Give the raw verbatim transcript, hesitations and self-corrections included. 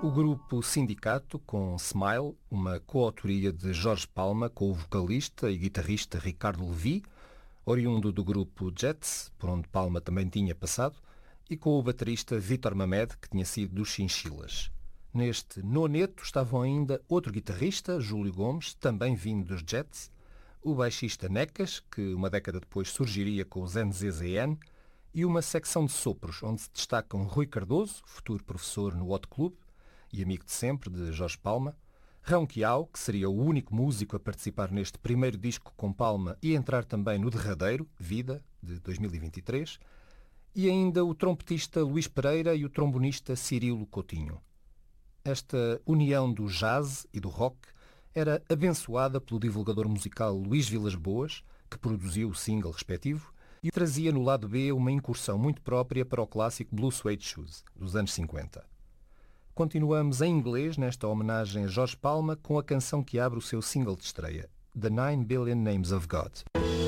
O grupo Sindicato, com Smile, uma coautoria de Jorge Palma com o vocalista e guitarrista Ricardo Levi, oriundo do grupo Jets, por onde Palma também tinha passado, e com o baterista Vítor Mamed, que tinha sido dos Chinchilas. Neste noneto estavam ainda outro guitarrista, Júlio Gomes, também vindo dos Jets, o baixista Necas, que uma década depois surgiria com os N Z Z N, e uma secção de sopros, onde se destacam Rui Cardoso, futuro professor no Hot Club, e amigo de sempre de Jorge Palma, Rão Quiao, que seria o único músico a participar neste primeiro disco com Palma e entrar também no derradeiro, Vida, de dois mil e vinte e três, e ainda o trompetista Luís Pereira e o trombonista Cirilo Coutinho. Esta união do jazz e do rock era abençoada pelo divulgador musical Luís Vilas Boas, que produziu o single respectivo, e trazia no lado B uma incursão muito própria para o clássico Blue Suede Shoes, dos anos cinquenta. Continuamos em inglês nesta homenagem a Jorge Palma com a canção que abre o seu single de estreia, The Nine Billion Names of God.